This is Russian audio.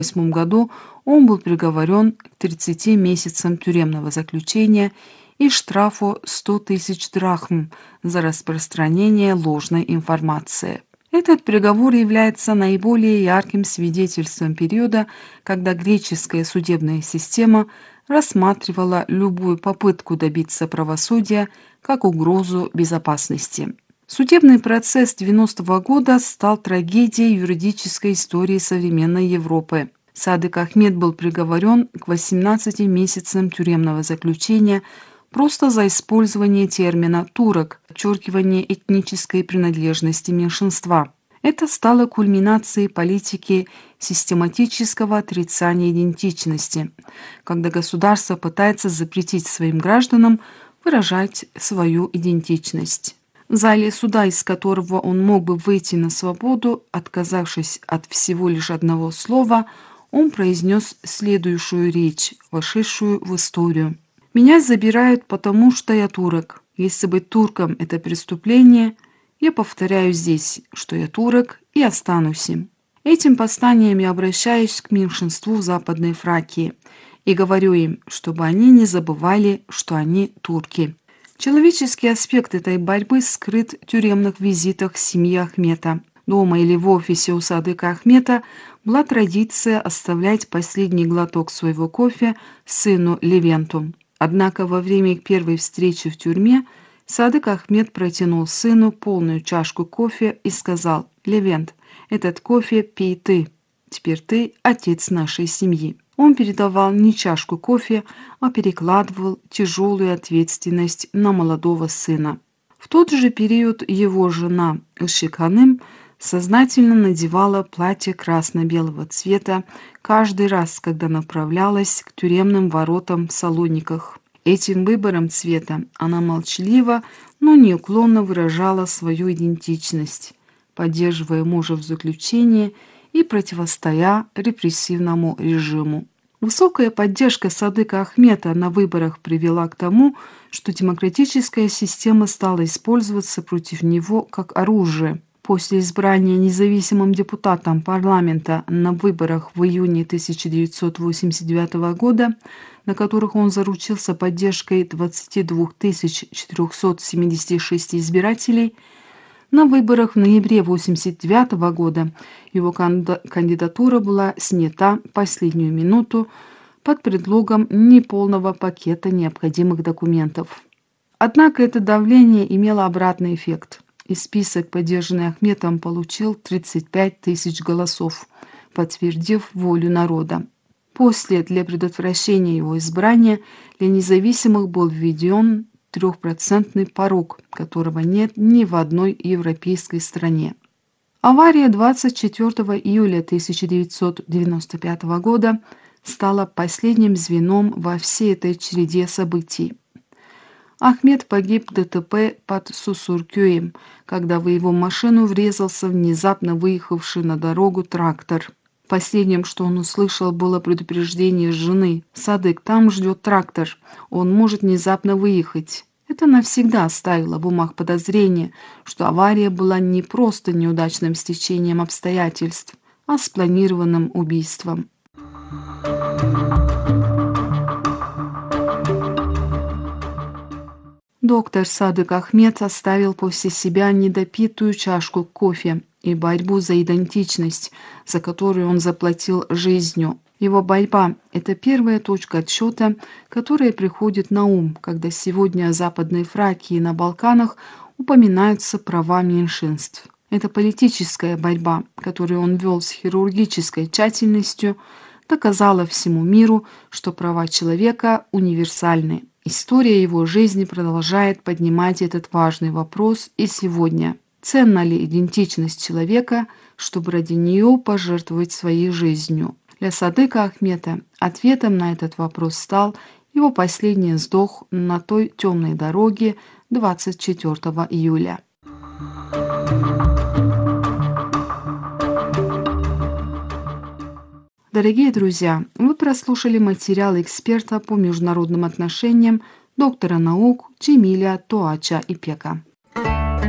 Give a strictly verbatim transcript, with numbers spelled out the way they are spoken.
восьмом году он был приговорен к тридцати месяцам тюремного заключения и штрафу сто тысяч драхм за распространение ложной информации. Этот приговор является наиболее ярким свидетельством периода, когда греческая судебная система рассматривала любую попытку добиться правосудия как угрозу безопасности. Судебный процесс девяностого года стал трагедией юридической истории современной Европы. Садык Ахмед был приговорен к восемнадцати месяцам тюремного заключения просто за использование термина «турок», подчеркивание этнической принадлежности меньшинства. Это стало кульминацией политики систематического отрицания идентичности, когда государство пытается запретить своим гражданам выражать свою идентичность. В зале суда, из которого он мог бы выйти на свободу, отказавшись от всего лишь одного слова, он произнес следующую речь, вошедшую в историю. «Меня забирают, потому что я турок. Если быть турком – это преступление, я повторяю здесь, что я турок и останусь им. Этим посланием я обращаюсь к меньшинству в Западной Фракии и говорю им, чтобы они не забывали, что они турки». Человеческий аспект этой борьбы скрыт в тюремных визитах семьи Ахмета. Дома или в офисе у Садыка Ахмета была традиция оставлять последний глоток своего кофе сыну Левенту. Однако во время их первой встречи в тюрьме Садык Ахмет протянул сыну полную чашку кофе и сказал: «Левент, этот кофе пей ты. Теперь ты отец нашей семьи». Он передавал не чашку кофе, а перекладывал тяжелую ответственность на молодого сына. В тот же период его жена Ишик-ханым сознательно надевала платье красно-белого цвета каждый раз, когда направлялась к тюремным воротам в Салониках. Этим выбором цвета она молчаливо, но неуклонно выражала свою идентичность, поддерживая мужа в заключении и противостоя репрессивному режиму. Высокая поддержка Садыка Ахмета на выборах привела к тому, что демократическая система стала использоваться против него как оружие. После избрания независимым депутатом парламента на выборах в июне тысяча девятьсот восемьдесят девятого года, на которых он заручился поддержкой двадцати двух тысяч четырёхсот семидесяти шести избирателей, на выборах в ноябре тысяча девятьсот восемьдесят девятого года его кандидатура была снята в последнюю минуту под предлогом неполного пакета необходимых документов. Однако это давление имело обратный эффект, и список, поддержанный Ахметом, получил тридцать пять тысяч голосов, подтвердив волю народа. После, для предотвращения его избрания, для независимых был введен трехпроцентный порог, которого нет ни в одной европейской стране. Авария двадцать четвёртого июля тысяча девятьсот девяносто пятого года стала последним звеном во всей этой череде событий. Ахмед погиб в ДТП под Сусуркюем, когда в его машину врезался внезапно выехавший на дорогу трактор. Последним, что он услышал, было предупреждение жены: «Садык, там ждет трактор, он может внезапно выехать». Это навсегда оставило в умах подозрение, что авария была не просто неудачным стечением обстоятельств, а спланированным убийством. Доктор Садык Ахмед оставил после себя недопитую чашку кофе и борьбу за идентичность, за которую он заплатил жизнью. Его борьба – это первая точка отсчета, которая приходит на ум, когда сегодня о Западной Фракии и на Балканах упоминаются права меньшинств. Это политическая борьба, которую он вел с хирургической тщательностью, доказала всему миру, что права человека универсальны. История его жизни продолжает поднимать этот важный вопрос и сегодня. Ценна ли идентичность человека, чтобы ради нее пожертвовать своей жизнью? Для Садыка Ахмета ответом на этот вопрос стал его последний вздох на той темной дороге двадцать четвёртого июля. Дорогие друзья, вы прослушали материал эксперта по международным отношениям, доктора наук Джемиля Тоача Ипека.